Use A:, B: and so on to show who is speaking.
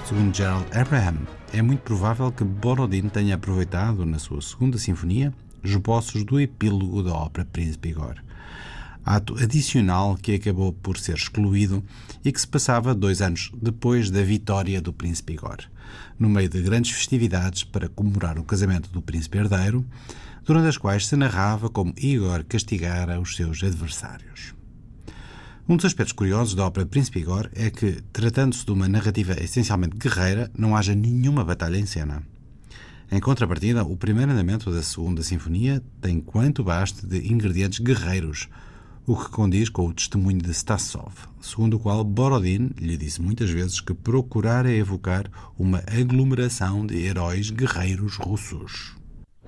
A: Segundo Gerald Abraham, é muito provável que Borodin tenha aproveitado, na sua segunda sinfonia, esboços do epílogo da ópera Príncipe Igor, ato adicional que acabou por ser excluído e que se passava 2 anos depois da vitória do Príncipe Igor, no meio de grandes festividades para comemorar o casamento do príncipe herdeiro, durante as quais se narrava como Igor castigara os seus adversários. Um dos aspectos curiosos da ópera Príncipe Igor é que, tratando-se de uma narrativa essencialmente guerreira, não haja nenhuma batalha em cena. Em contrapartida, o primeiro andamento da segunda sinfonia tem quanto baste de ingredientes guerreiros, o que condiz com o testemunho de Stasov, segundo o qual Borodin lhe disse muitas vezes que procurara evocar uma aglomeração de heróis guerreiros russos.